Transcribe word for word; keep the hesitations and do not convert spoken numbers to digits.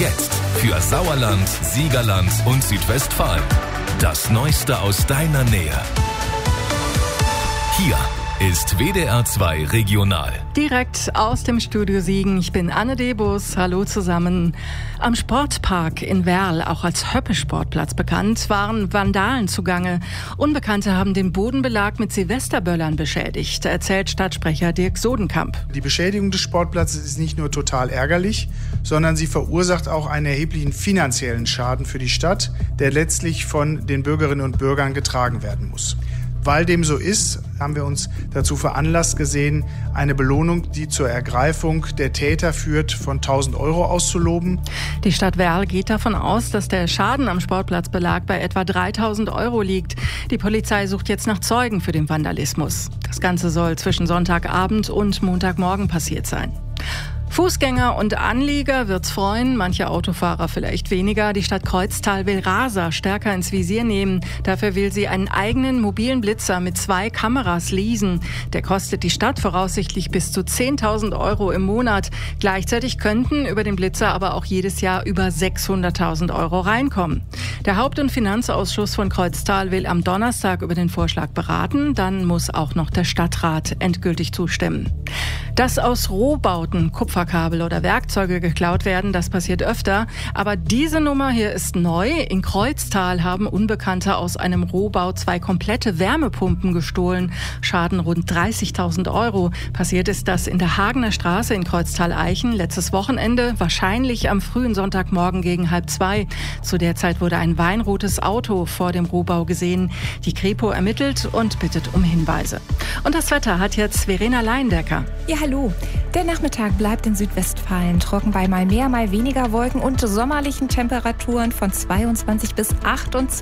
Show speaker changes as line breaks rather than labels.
Jetzt für Sauerland, Siegerland und Südwestfalen. Das Neueste aus deiner Nähe. Hier ist W D R zwei Regional.
Direkt aus dem Studio Siegen. Ich bin Anne Debus. Hallo zusammen. Am Sportpark in Werl, auch als Höppe-Sportplatz bekannt, waren Vandalen zugange. Unbekannte haben den Bodenbelag mit Silvesterböllern beschädigt, erzählt Stadtsprecher Dirk Sodenkamp.
Die Beschädigung des Sportplatzes ist nicht nur total ärgerlich, sondern sie verursacht auch einen erheblichen finanziellen Schaden für die Stadt, der letztlich von den Bürgerinnen und Bürgern getragen werden muss. Weil dem so ist, haben wir uns dazu veranlasst gesehen, eine Belohnung, die zur Ergreifung der Täter führt, von tausend Euro auszuloben.
Die Stadt Werl geht davon aus, dass der Schaden am Sportplatzbelag bei etwa dreitausend Euro liegt. Die Polizei sucht jetzt nach Zeugen für den Vandalismus. Das Ganze soll zwischen Sonntagabend und Montagmorgen passiert sein. Fußgänger und Anlieger wird's freuen, manche Autofahrer vielleicht weniger. Die Stadt Kreuztal will Raser stärker ins Visier nehmen. Dafür will sie einen eigenen mobilen Blitzer mit zwei Kameras leasen. Der kostet die Stadt voraussichtlich bis zu zehntausend Euro im Monat. Gleichzeitig könnten über den Blitzer aber auch jedes Jahr über sechshunderttausend Euro reinkommen. Der Haupt- und Finanzausschuss von Kreuztal will am Donnerstag über den Vorschlag beraten. Dann muss auch noch der Stadtrat endgültig zustimmen. Dass aus Rohbauten Kupferkabel oder Werkzeuge geklaut werden, das passiert öfter. Aber diese Nummer hier ist neu. In Kreuztal haben Unbekannte aus einem Rohbau zwei komplette Wärmepumpen gestohlen. Schaden rund dreißigtausend Euro. Passiert ist das in der Hagener Straße in Kreuztal-Eichen letztes Wochenende, wahrscheinlich am frühen Sonntagmorgen gegen halb zwei. Zu der Zeit wurde ein weinrotes Auto vor dem Rohbau gesehen. Die Kripo ermittelt und bittet um Hinweise. Und das Wetter hat jetzt Verena Leindecker.
Ja, hallo. Der Nachmittag bleibt in Südwestfalen trocken bei mal mehr, mal weniger Wolken und sommerlichen Temperaturen von zweiundzwanzig bis achtundzwanzig